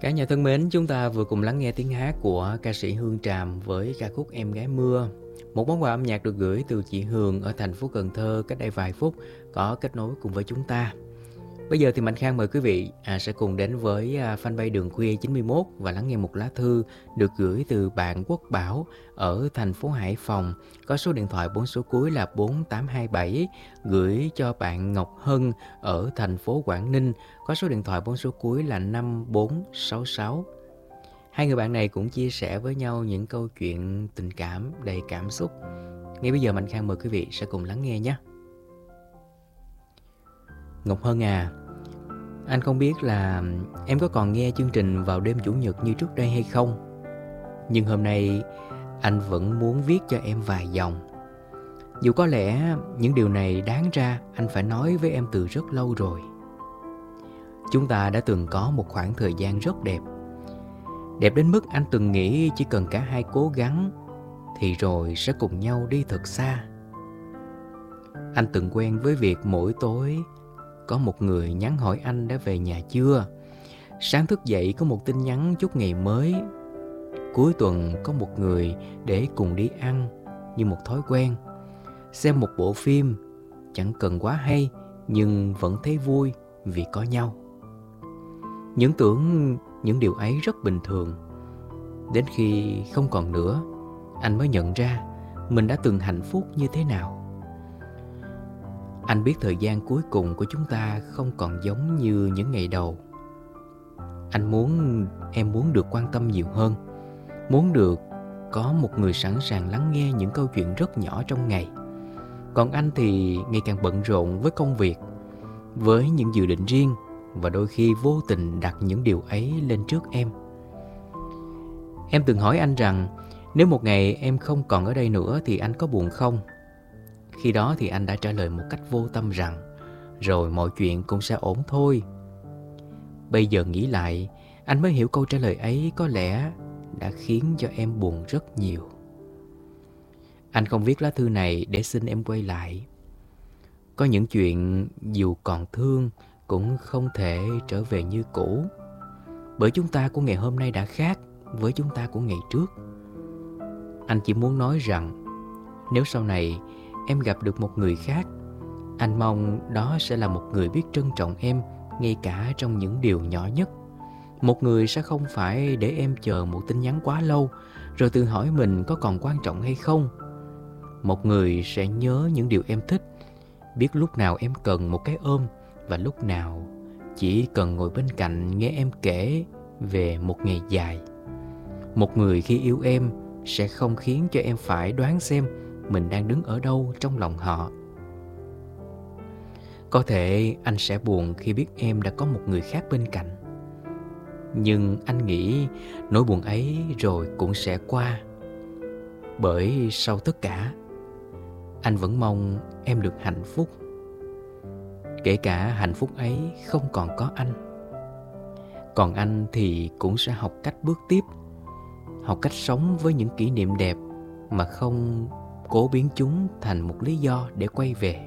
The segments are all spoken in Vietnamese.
Cả nhà thân mến, chúng ta vừa cùng lắng nghe tiếng hát của ca sĩ Hương Tràm với ca khúc Em Gái Mưa. Một món quà âm nhạc được gửi từ chị Hường ở thành phố Cần Thơ cách đây vài phút có kết nối cùng với chúng ta. Bây giờ thì Mạnh Khang mời quý vị sẽ cùng đến với fanpage Đường Khuya 91 và lắng nghe một lá thư được gửi từ bạn Quốc Bảo ở thành phố Hải Phòng, có số điện thoại 4 số cuối là 4827, gửi cho bạn Ngọc Hân ở thành phố Quảng Ninh, có số điện thoại 4 số cuối là 5466. Hai người bạn này cũng chia sẻ với nhau những câu chuyện tình cảm đầy cảm xúc. Ngay bây giờ Mạnh Khang mời quý vị sẽ cùng lắng nghe nhé. Ngọc Hân à, anh không biết là em có còn nghe chương trình vào đêm Chủ nhật như trước đây hay không? Nhưng hôm nay anh vẫn muốn viết cho em vài dòng. Dù có lẽ những điều này đáng ra anh phải nói với em từ rất lâu rồi. Chúng ta đã từng có một khoảng thời gian rất đẹp. Đẹp đến mức anh từng nghĩ chỉ cần cả hai cố gắng thì rồi sẽ cùng nhau đi thật xa. Anh từng quen với việc mỗi tối có một người nhắn hỏi anh đã về nhà chưa. Sáng thức dậy có một tin nhắn chúc ngày mới. Cuối tuần có một người để cùng đi ăn như một thói quen. Xem một bộ phim chẳng cần quá hay nhưng vẫn thấy vui vì có nhau. Những tưởng những điều ấy rất bình thường. Đến khi không còn nữa, anh mới nhận ra mình đã từng hạnh phúc như thế nào. Anh biết thời gian cuối cùng của chúng ta không còn giống như những ngày đầu. Anh muốn em muốn được quan tâm nhiều hơn, muốn được có một người sẵn sàng lắng nghe những câu chuyện rất nhỏ trong ngày. Còn anh thì ngày càng bận rộn với công việc, với những dự định riêng và đôi khi vô tình đặt những điều ấy lên trước em. Em từng hỏi anh rằng nếu một ngày em không còn ở đây nữa thì anh có buồn không? Khi đó thì anh đã trả lời một cách vô tâm rằng rồi mọi chuyện cũng sẽ ổn thôi. Bây giờ nghĩ lại, anh mới hiểu câu trả lời ấy có lẽ đã khiến cho em buồn rất nhiều. Anh không viết lá thư này để xin em quay lại. Có những chuyện dù còn thương cũng không thể trở về như cũ. Bởi chúng ta của ngày hôm nay đã khác với chúng ta của ngày trước. Anh chỉ muốn nói rằng nếu sau này em gặp được một người khác, anh mong đó sẽ là một người biết trân trọng em ngay cả trong những điều nhỏ nhất. Một người sẽ không phải để em chờ một tin nhắn quá lâu rồi tự hỏi mình có còn quan trọng hay không. Một người sẽ nhớ những điều em thích, biết lúc nào em cần một cái ôm và lúc nào chỉ cần ngồi bên cạnh nghe em kể về một ngày dài. Một người khi yêu em sẽ không khiến cho em phải đoán xem mình đang đứng ở đâu trong lòng họ. Có thể anh sẽ buồn khi biết em đã có một người khác bên cạnh. Nhưng anh nghĩ nỗi buồn ấy rồi cũng sẽ qua. Bởi sau tất cả, anh vẫn mong em được hạnh phúc. Kể cả hạnh phúc ấy không còn có anh. Còn anh thì cũng sẽ học cách bước tiếp, học cách sống với những kỷ niệm đẹp mà không cố biến chúng thành một lý do để quay về.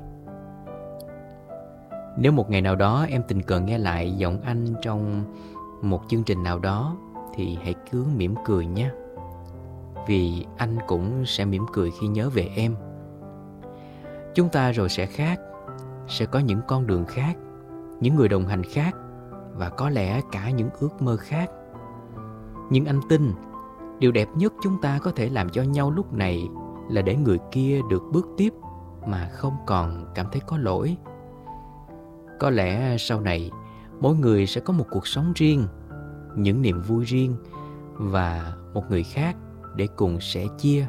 Nếu một ngày nào đó em tình cờ nghe lại giọng anh trong một chương trình nào đó thì hãy cứ mỉm cười nhé. Vì anh cũng sẽ mỉm cười khi nhớ về em. Chúng ta rồi sẽ khác, sẽ có những con đường khác, những người đồng hành khác và có lẽ cả những ước mơ khác. Nhưng anh tin điều đẹp nhất chúng ta có thể làm cho nhau lúc này là để người kia được bước tiếp mà không còn cảm thấy có lỗi. Có lẽ sau này mỗi người sẽ có một cuộc sống riêng, những niềm vui riêng và một người khác để cùng sẻ chia.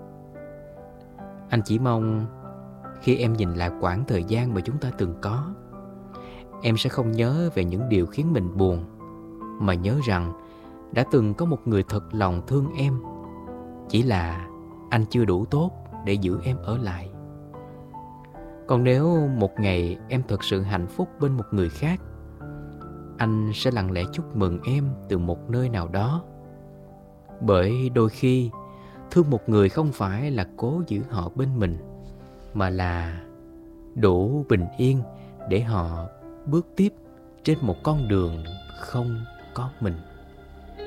Anh chỉ mong khi em nhìn lại quãng thời gian mà chúng ta từng có, em sẽ không nhớ về những điều khiến mình buồn, mà nhớ rằng đã từng có một người thật lòng thương em. Chỉ là anh chưa đủ tốt để giữ em ở lại. Còn nếu một ngày em thật sự hạnh phúc bên một người khác, anh sẽ lặng lẽ chúc mừng em từ một nơi nào đó. Bởi đôi khi thương một người không phải là cố giữ họ bên mình, mà là đủ bình yên để họ bước tiếp trên một con đường không có mình.